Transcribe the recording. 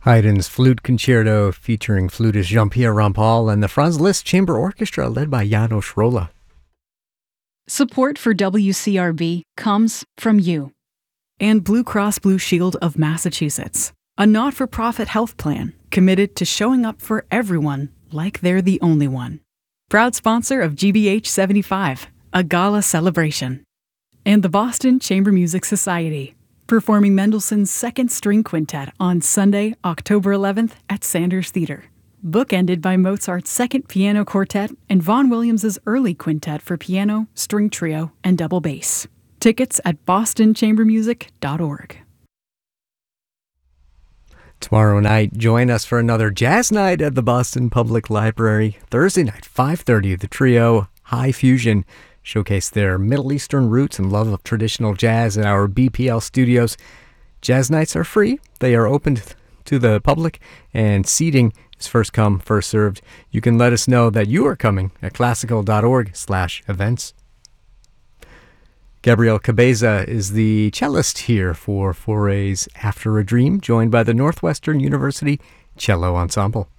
Haydn's Flute Concerto featuring flutist Jean-Pierre Rampal and the Franz Liszt Chamber Orchestra led by Janos Rolla. Support for WCRB comes from you. And Blue Cross Blue Shield of Massachusetts, a not-for-profit health plan committed to showing up for everyone like they're the only one. Proud sponsor of GBH 75, a gala celebration. And the Boston Chamber Music Society, performing Mendelssohn's Second String Quintet on Sunday, October 11th at Sanders Theater. Bookended by Mozart's Second Piano Quartet and Vaughan Williams's Early Quintet for piano, string trio, and double bass. Tickets at bostonchambermusic.org. Tomorrow night, join us for another jazz night at the Boston Public Library. Thursday night, 5:30, the trio High Fusion showcase their Middle Eastern roots and love of traditional jazz in our BPL studios. Jazz nights are free. They are open to the public, and seating is first come, first served. You can let us know that you are coming at classical.org/events. Gabriel Cabeza is the cellist here for Foray's After a Dream, joined by the Northwestern University Cello Ensemble.